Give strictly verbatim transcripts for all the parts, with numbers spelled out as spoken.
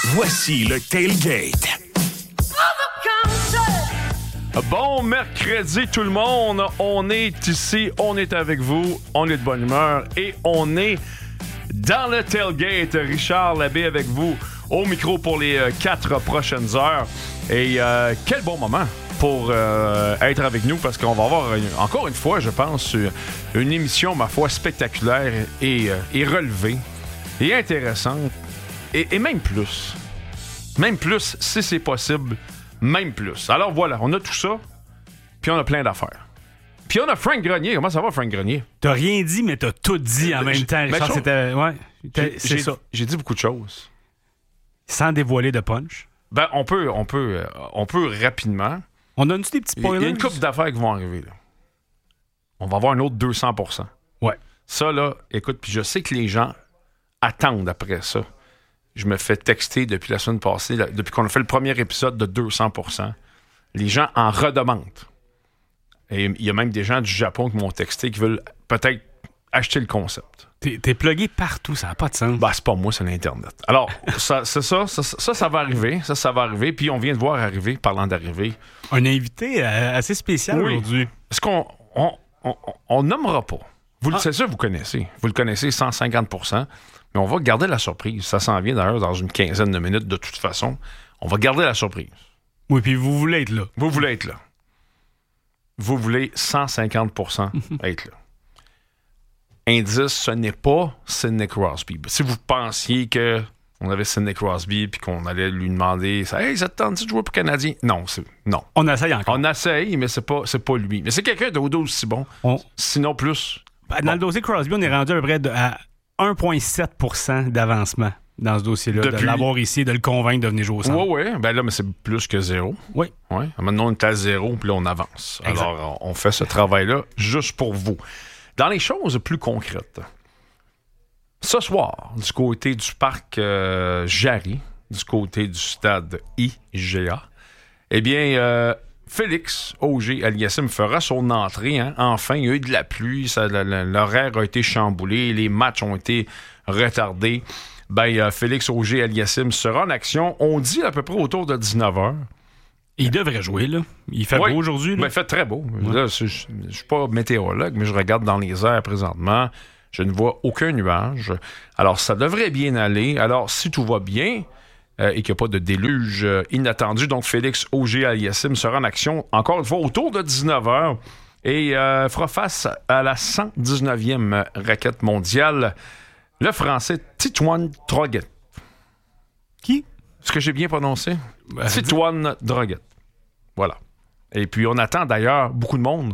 Voici le Tailgate. Bon mercredi tout le monde, on est ici, on est avec vous, on est de bonne humeur et on est dans le Tailgate. Richard Labbé avec vous au micro pour les euh, quatre prochaines heures. Et euh, quel bon moment pour euh, être avec nous parce qu'on va avoir une, encore une fois, je pense, une émission, ma foi, spectaculaire et, euh, et relevée et intéressante et, et même plus. Même plus, si c'est possible. Même plus. Alors voilà, on a tout ça, puis on a plein d'affaires. Puis on a Frank Grenier. Comment ça va, Frank Grenier? T'as rien dit, mais t'as tout dit en même j'ai, temps. Richard, c'était, ouais, j'ai, c'est j'ai, ça. J'ai dit beaucoup de choses. Sans dévoiler de punch. Ben, on peut, on peut, on peut rapidement. On donne-tu des petits spoilers? Il y a une couple d'affaires qui vont arriver, là. On va avoir un autre deux cents pour cent. Ouais. Ça, là, écoute, puis je sais que les gens attendent après ça. Je me fais texter depuis la semaine passée, là, depuis qu'on a fait le premier épisode de deux cents pour cent. Les gens en redemandent. Et il y a même des gens du Japon qui m'ont texté qui veulent peut-être acheter le concept. T'es, t'es plugué partout, ça n'a pas de sens. Ben, c'est pas moi, c'est l'Internet. Alors, ça, c'est ça, ça, ça, ça va arriver. Ça, ça va arriver. Puis on vient de voir arriver, parlant d'arriver. Un invité euh, assez spécial oui. aujourd'hui. Est-ce qu'on on, on, on nommera pas? Vous, ah. C'est ça, vous connaissez. Vous le connaissez cent cinquante pour cent. Mais on va garder la surprise. Ça s'en vient d'ailleurs dans une quinzaine de minutes de toute façon. On va garder la surprise. Oui, puis vous voulez être là. Vous voulez être là. Vous voulez cent cinquante pour cent être là. Indice, ce n'est pas Sidney Crosby. Si vous pensiez que on avait Sidney Crosby puis qu'on allait lui demander « Hey, ça te tente de jouer pour Canadien? » Non, c'est, non. On essaye encore. On essaye, mais c'est pas, c'est pas lui. Mais c'est quelqu'un de aussi bon. On... Sinon plus. Ben, dans bon. le dossier Crosby, on est rendu à peu près de, à un virgule sept pour cent d'avancement dans ce dossier-là. Depuis... De l'avoir ici, de le convaincre de venir jouer au centre. Oui, oui. Ben là, mais c'est plus que zéro. Oui. Ouais. Maintenant, on est à zéro, puis là, on avance. Exact. Alors, on fait ce travail-là juste pour vous. Dans les choses plus concrètes, ce soir, du côté du parc euh, Jarry, du côté du stade I G A, eh bien, euh, Félix Auger-Aliassime fera son entrée. Hein. Enfin, il y a eu de la pluie, ça, l'horaire a été chamboulé, les matchs ont été retardés. Ben, euh, Félix Auger-Aliassime sera en action, on dit à peu près autour de dix-neuf heures. Il devrait jouer, là. Il fait oui. beau aujourd'hui, là. Ben, il fait très beau. Ouais. Là, je ne suis pas météorologue, mais je regarde dans les airs présentement. Je ne vois aucun nuage. Alors, ça devrait bien aller. Alors, si tout va bien euh, et qu'il n'y a pas de déluge euh, inattendu, donc Félix Auger-Aliassime sera en action, encore une fois, autour de dix-neuf heures et euh, fera face à la cent dix-neuvième raquette mondiale, le Français Titouan Droguet. Qui? Est-ce que j'ai bien prononcé? Ben, Titouan Droguet. Voilà. Et puis, on attend d'ailleurs beaucoup de monde.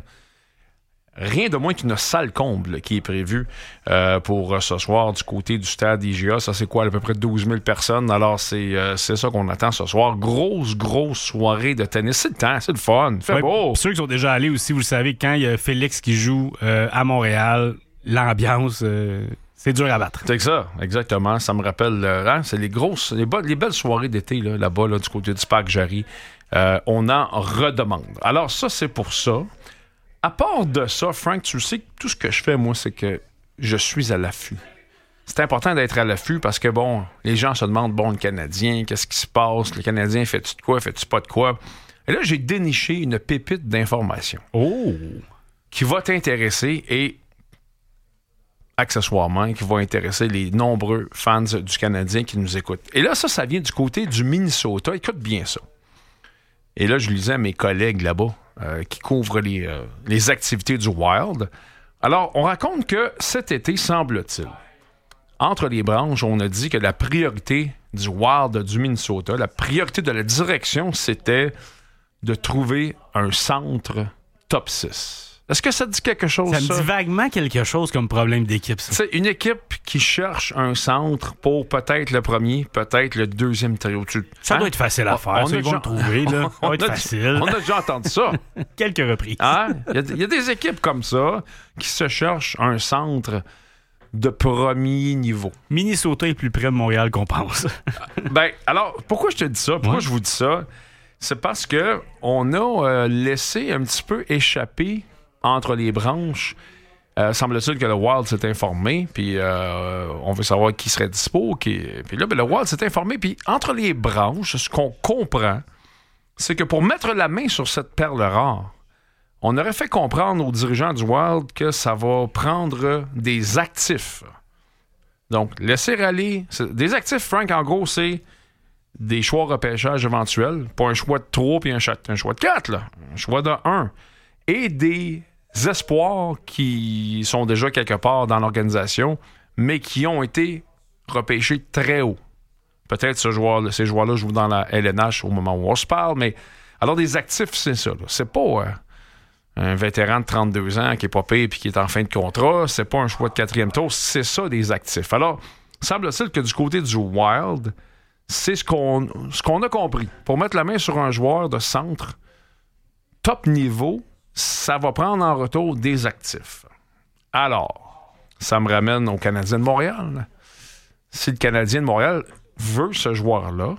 Rien de moins qu'une salle comble qui est prévue euh, pour euh, ce soir du côté du stade I G A. Ça, c'est quoi? À peu près douze mille personnes. Alors, c'est, euh, c'est ça qu'on attend ce soir. Grosse, grosse soirée de tennis. C'est le temps, c'est le fun. Fait ouais, beau. Ceux qui sont déjà allés aussi, vous le savez, quand il y a Félix qui joue euh, à Montréal, l'ambiance... Euh... C'est dur à battre. C'est ça, exactement. Ça me rappelle, euh, hein, c'est les grosses, les, be- les belles soirées d'été là, là-bas, là, du côté du parc Jarry. Euh, on en redemande. Alors ça, c'est pour ça. À part de ça, Frank, tu sais que tout ce que je fais, moi, c'est que je suis à l'affût. C'est important d'être à l'affût parce que, bon, les gens se demandent, bon, le Canadien, qu'est-ce qui se passe? Le Canadien, fait-tu de quoi? Fait-tu pas de quoi? Et là, j'ai déniché une pépite d'information. Oh! Qui va t'intéresser et... accessoirement, qui va intéresser les nombreux fans du Canadien qui nous écoutent. Et là, ça, ça vient du côté du Minnesota. Écoute bien ça. Et là, je lisais à mes collègues là-bas euh, qui couvrent les, euh, les activités du Wild. Alors, on raconte que cet été, semble-t-il, entre les branches, on a dit que la priorité du Wild du Minnesota, la priorité de la direction, c'était de trouver un centre top six. Est-ce que ça te dit quelque chose, ça? Ça me dit vaguement quelque chose comme problème d'équipe, ça. C'est une équipe qui cherche un centre pour peut-être le premier, peut-être le deuxième trio. Tu... Ça hein? doit être facile à faire. On, on ça, ils vont déjà... le trouver, là. Ça on va être a facile. On a déjà entendu ça. Quelques reprises. Hein? Il, y a, il y a des équipes comme ça qui se cherchent un centre de premier niveau. Minnesota est plus près de Montréal qu'on pense. Ben, alors, pourquoi je te dis ça? Pourquoi ouais. je vous dis ça? C'est parce que on a euh, laissé un petit peu échapper entre les branches Euh, semble-t-il que le Wild s'est informé, puis euh, on veut savoir qui serait dispo. Qui... Puis là, ben, le Wild s'est informé, puis entre les branches, ce qu'on comprend, c'est que pour mettre la main sur cette perle rare, on aurait fait comprendre aux dirigeants du Wild que ça va prendre des actifs. Donc, laisser aller... Des actifs, Frank, en gros, c'est des choix repêchage éventuels, pas un choix de trois puis un, un choix de quatre, là. Un choix de un. Et des... espoirs qui sont déjà quelque part dans l'organisation, mais qui ont été repêchés très haut. Peut-être ce joueur, ces joueurs-là jouent dans la L N H au moment où on se parle, mais alors des actifs, c'est ça. Là. C'est pas euh, un vétéran de trente-deux ans qui est pas payé et qui est en fin de contrat. C'est pas un choix de quatrième tour. C'est ça, des actifs. Alors, semble-t-il que du côté du Wild, c'est ce qu'on, ce qu'on a compris. Pour mettre la main sur un joueur de centre top niveau, ça va prendre en retour des actifs. Alors, ça me ramène au Canadien de Montréal. Si le Canadien de Montréal veut ce joueur-là,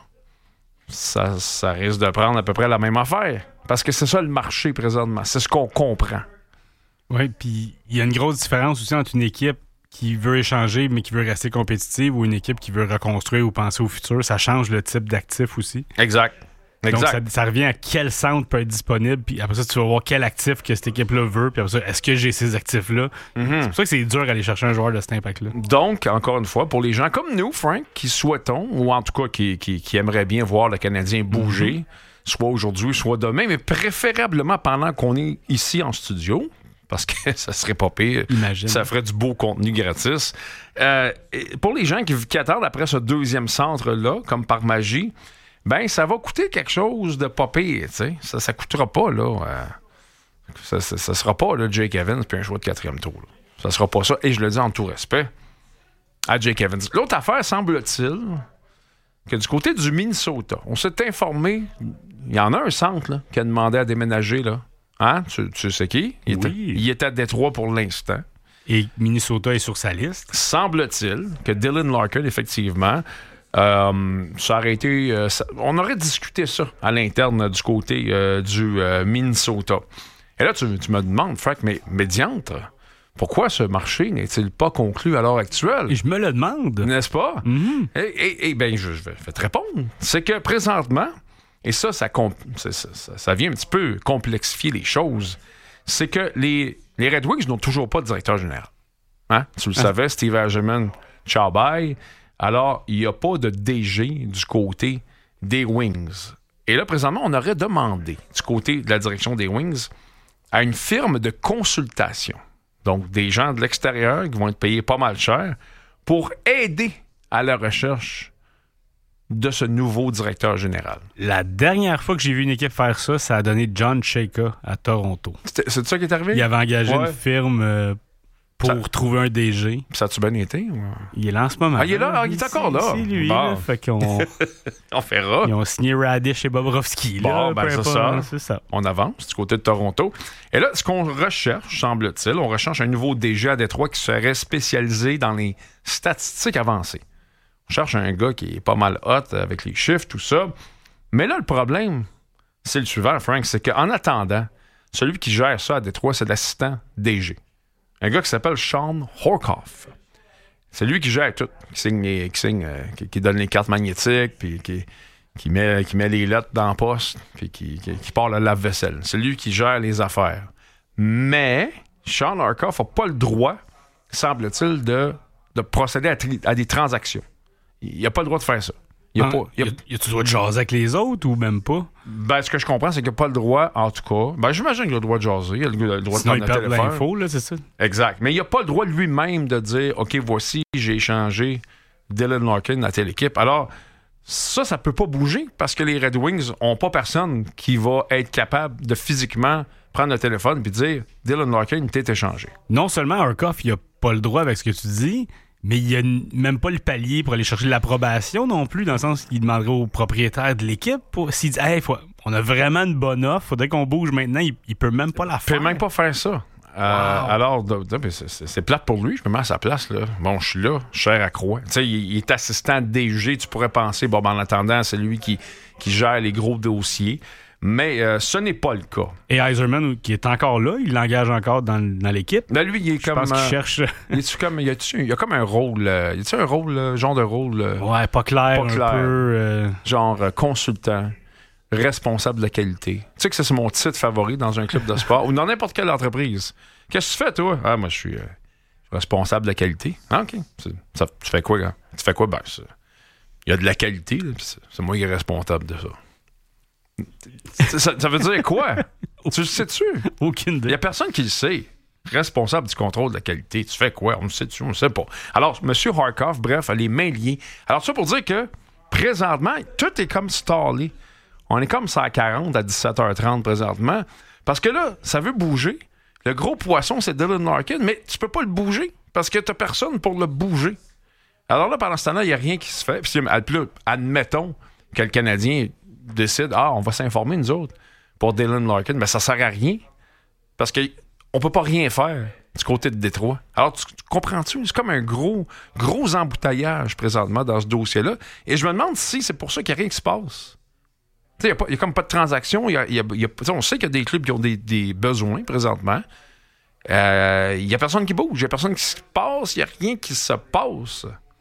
ça, ça risque de prendre à peu près la même affaire. Parce que c'est ça le marché présentement. C'est ce qu'on comprend. Oui, puis il y a une grosse différence aussi entre une équipe qui veut échanger mais qui veut rester compétitive ou une équipe qui veut reconstruire ou penser au futur. Ça change le type d'actif aussi. Exact. Donc, ça, ça revient à quel centre peut être disponible, puis après ça, tu vas voir quel actif que cette équipe-là veut, puis après ça, est-ce que j'ai ces actifs-là? Mm-hmm. C'est pour ça que c'est dur d'aller chercher un joueur de cet impact-là. Donc, encore une fois, pour les gens comme nous, Frank, qui souhaitons, ou en tout cas qui, qui, qui aimeraient bien voir le Canadien bouger, mm-hmm. soit aujourd'hui, soit demain, mais préférablement pendant qu'on est ici en studio, parce que ça serait pas pire. Imagine. Ça ferait du beau contenu gratis. Euh, pour les gens qui, qui attendent après ce deuxième centre-là, comme par magie, ben, ça va coûter quelque chose de pas pire, tu sais. Ça, ça coûtera pas, là. Euh, ça, ça, ça sera pas, là, Jake Evans puis un choix de quatrième tour, là. Ça sera pas ça. Et je le dis en tout respect à Jake Evans. L'autre affaire, semble-t-il, que du côté du Minnesota, on s'est informé, il y en a un centre, là, qui a demandé à déménager, là. Hein? Tu, tu sais qui? Il, oui. était, il était à Détroit pour l'instant. Et Minnesota est sur sa liste. Semble-t-il que Dylan Larkin, effectivement... Euh, ça aurait été. Euh, ça, on aurait discuté ça à l'interne du côté euh, du euh, Minnesota. Et là, tu, tu me demandes, Frank, mais médiantre, pourquoi ce marché n'est-il pas conclu à l'heure actuelle? Et je me le demande. N'est-ce pas? Mm-hmm. Et, et, et bien, je, je vais te répondre. C'est que présentement, et ça, ça, ça, ça, ça vient un petit peu complexifier les choses, c'est que les, les Red Wings n'ont toujours pas de directeur général. Hein? Tu le ah. savais, Steve Yzerman, ciao bye. Alors, il n'y a pas de D G du côté des Wings. Et là, présentement, on aurait demandé, du côté de la direction des Wings, à une firme de consultation, donc des gens de l'extérieur qui vont être payés pas mal cher, pour aider à la recherche de ce nouveau directeur général. La dernière fois que j'ai vu une équipe faire ça, ça a donné John Chayka à Toronto. C'était, c'est ça qui est arrivé? Il avait engagé ouais. une firme... Euh, pour ça, trouver un D G. Ça a-tu bien été? Ou... Il est là en ce moment. Ah, il est là? Il est encore là? C'est lui. Bon. Là, fait qu'on... On fera. Ils ont signé Radish et Bobrovski. Bon, là, ben c'est ça. c'est ça. On avance du côté de Toronto. Et là, ce qu'on recherche, semble-t-il, on recherche un nouveau D G à Détroit qui serait spécialisé dans les statistiques avancées. On cherche un gars qui est pas mal hot avec les chiffres, tout ça. Mais là, le problème, c'est le suivant, Frank, c'est qu'en attendant, celui qui gère ça à Détroit, c'est l'assistant D G. Un gars qui s'appelle Sean Horkoff. C'est lui qui gère tout, qui signe, les, qui, signe euh, qui, qui donne les cartes magnétiques, puis qui, qui, met, qui met les lettres dans la poste, puis qui, qui, qui part le lave-vaisselle. C'est lui qui gère les affaires. Mais Sean Horkoff n'a pas le droit, semble-t-il, de, de procéder à, tri- à des transactions. Il n'a pas le droit de faire ça. Il a, ah, pas, il a, y a-tu le droit de jaser avec les autres ou même pas? Ben, ce que je comprends, c'est qu'il n'a pas le droit, en tout cas. Ben, j'imagine qu'il a le droit de jaser. Il a le droit Sinon, de prendre le téléphone. L'info, là, c'est ça? Exact. Mais il n'a pas le droit lui-même de dire, OK, voici, j'ai échangé Dylan Larkin à telle équipe. Alors, ça, ça peut pas bouger parce que les Red Wings n'ont pas personne qui va être capable de physiquement prendre le téléphone et dire, Dylan Larkin t'est échangé. Non seulement Horkoff, il n'a pas le droit avec ce que tu dis, mais il n'y a même pas le palier pour aller chercher l'approbation non plus, dans le sens qu'il demanderait au propriétaire de l'équipe. Pour, s'il dit hey, faut, on a vraiment une bonne offre, faudrait qu'on bouge maintenant, il, il peut même pas la faire. Il peut même pas faire ça. Euh, wow. Alors, de, de, c'est, c'est, c'est plate pour lui, je me mets à sa place. Là. Bon, je suis là, cher à croix. Tu sais, il, il est assistant D G, tu pourrais penser, bon, ben, en attendant, c'est lui qui, qui gère les gros dossiers. Mais euh, ce n'est pas le cas. Et Yzerman, qui est encore là, il l'engage encore dans, dans l'équipe. Là, lui, il est Je comme... pense qu'il euh, cherche... il, est comme, il, a-tu, il a comme un rôle... Euh, il a un rôle, euh, genre de rôle... Euh, ouais, pas clair, pas clair. un peu... Euh... Genre euh, consultant, responsable de la qualité. Tu sais que ça, c'est mon titre favori dans un club de sport ou dans n'importe quelle entreprise. Qu'est-ce que tu fais, toi? Ah, moi, je suis euh, responsable de la qualité. Ah, OK. C'est, ça, tu fais quoi, gars? Tu fais quoi? Ben, c'est, il y a de la qualité, là, c'est, c'est moi qui est responsable de ça. Ça, ça veut dire quoi? Tu le sais-tu? Aucune idée. Il n'y a personne qui le sait. Responsable du contrôle de la qualité. Tu fais quoi? On le sait-tu? On le sait pas. Alors, M. Harkov, bref, a les mains liées. Alors, ça pour dire que, présentement, tout est comme stallé. On est comme ça à quarante à dix-sept heures trente présentement. Parce que là, ça veut bouger. Le gros poisson, c'est Dylan Larkin, mais tu peux pas le bouger parce que t'as personne pour le bouger. Alors là, pendant ce temps-là, il n'y a rien qui se fait. Puis là, admettons que le Canadien décide, ah, on va s'informer, nous autres, pour Dylan Larkin. Mais ça sert à rien parce qu'on peut pas rien faire du côté de Détroit. Alors, tu, tu comprends-tu? C'est comme un gros, gros embouteillage présentement dans ce dossier-là. Et je me demande si c'est pour ça qu'il n'y a rien qui se passe. Il n'y a, a comme pas de transaction. Y a, y a, y a, on sait qu'il y a des clubs qui ont des, des besoins présentement. Il euh, n'y a personne qui bouge. Il n'y a personne qui se passe. Il n'y a rien qui se passe.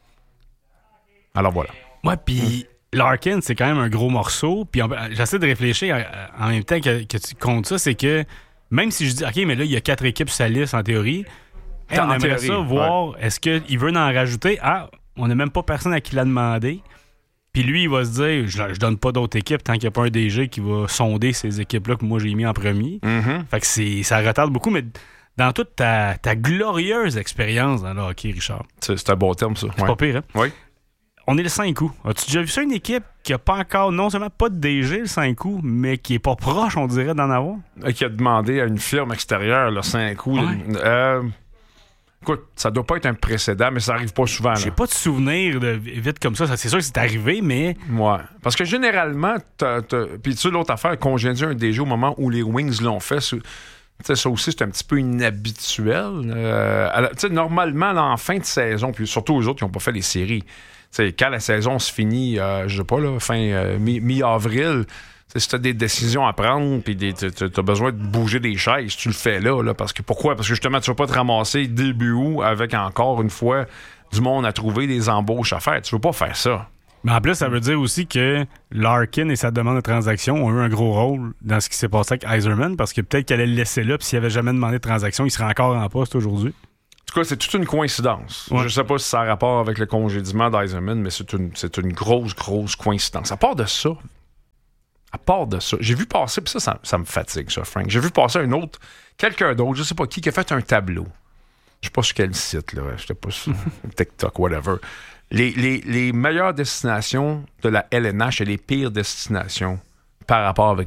Alors voilà. Ouais, puis Larkin, c'est quand même un gros morceau. Puis j'essaie de réfléchir en même temps que, que tu comptes ça. C'est que même si je dis, OK, mais là, il y a quatre équipes sur sa liste en théorie. Hey, on en aimerait théorie, ça voir, ouais. Est-ce qu'il veut en rajouter? Ah, on n'a même pas personne à qui l'a demandé. Puis lui, il va se dire, je, je donne pas d'autres équipes tant qu'il n'y a pas un D G qui va sonder ces équipes-là que moi j'ai mis en premier. Mm-hmm. Fait que c'est, ça retarde beaucoup, mais dans toute ta, ta glorieuse expérience dans le hockey, Richard. C'est, c'est un bon terme, ça. C'est ouais. pas pire, hein? Oui. On est le cinq août. As-tu déjà vu ça, une équipe qui a pas encore, non seulement pas de D G le cinq août, mais qui est pas proche, on dirait, d'en avoir? Qui a demandé à une firme extérieure le cinq août. Ouais. Euh, écoute, ça doit pas être un précédent, mais ça arrive pas souvent. Là. J'ai pas de souvenir de vite comme ça. C'est sûr que c'est arrivé, mais... Ouais. Parce que généralement, t'as, t'as... puis tu sais, l'autre affaire, congédier un D G au moment où les Wings l'ont fait, c'est... T'sais, ça aussi, c'est un petit peu inhabituel. Euh, la, normalement, là, en fin de saison, puis surtout aux autres qui n'ont pas fait les séries, t'sais, quand la saison se finit, euh, je sais pas, là, fin euh, mi- mi-avril, si tu as des décisions à prendre, puis tu as besoin de bouger des chaises, tu le fais là, là. Parce que pourquoi? Parce que justement, tu ne vas pas te ramasser début août avec encore une fois du monde à trouver, des embauches à faire. Tu veux pas faire ça. Mais en plus, ça veut dire aussi que Larkin et sa demande de transaction ont eu un gros rôle dans ce qui s'est passé avec Yzerman, parce que peut-être qu'elle allait le laisser là, puis s'il n'avait jamais demandé de transaction, il serait encore en poste aujourd'hui. En tout cas, c'est toute une coïncidence. Ouais. Je sais pas si ça a rapport avec le congédiement d'Yzerman, mais c'est une, c'est une grosse, grosse coïncidence. À part de ça, à part de ça, j'ai vu passer, puis ça, ça, ça me fatigue, ça, Frank. J'ai vu passer un autre, quelqu'un d'autre, je sais pas qui, qui a fait un tableau. Je sais pas sur quel site, là. Je sais pas sur TikTok, whatever. Les, les, les meilleures destinations de la L N H et les pires destinations par rapport avec